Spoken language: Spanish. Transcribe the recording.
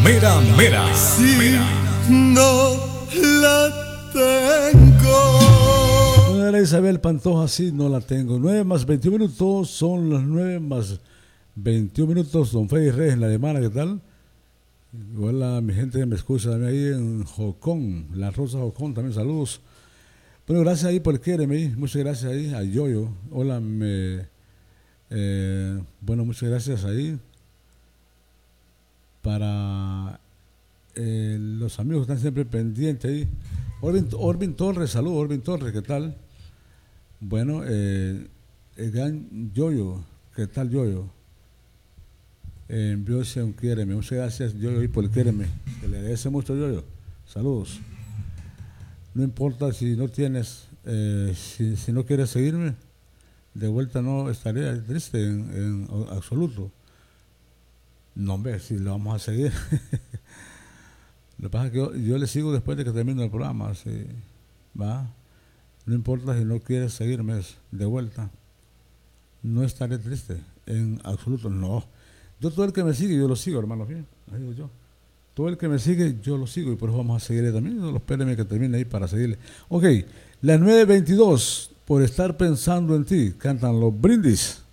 mera, mera. Si no la tengo. Bueno, Isabel Pantoja, sí, no la tengo. 9 más 21 minutos, son las 9 más 21 minutos. Don Freddy Reyes en la alemana, ¿qué tal? Hola, mi gente que me escucha también ahí en Jocón, La Rosa Jocón, también saludos. Bueno, gracias ahí por quererme, muchas gracias ahí a Yoyo. Hola, bueno, muchas gracias ahí para los amigos que están siempre pendientes ahí. Orvin Torres, saludos Orvin Torres, ¿qué tal? Bueno, el gran Yoyo, ¿qué tal Yoyo? Envióse un quiéreme, muchas gracias Yoyo y por quererme, que le agradece mucho Yoyo, saludos. No importa si no tienes, si no quieres seguirme, de vuelta no estaré triste en absoluto. No, hombre, si lo vamos a seguir. Lo que pasa es que yo le sigo después de que termine el programa, ¿sí? ¿Va? No importa si no quieres seguirme de vuelta, no estaré triste en absoluto, no. Yo todo el que me sigue, yo lo sigo, hermanos, bien, ahí digo yo. Todo el que me sigue, yo lo sigo y por eso vamos a seguirle también. No, espérenme que termine ahí para seguirle. Ok, las 9:22, por estar pensando en ti, cantan Los Brindis.